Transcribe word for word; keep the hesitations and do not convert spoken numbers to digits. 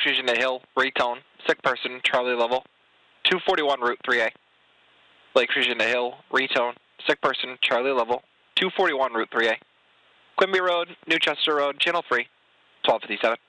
Fugian to Hill, retone, sick person, Charlie level, two forty-one Route three A. Lake Fugian to Hill, retone, sick person, Charlie level, two forty-one Route three A. Quimby Road, Newchester Road, channel three, twelve fifty-seven.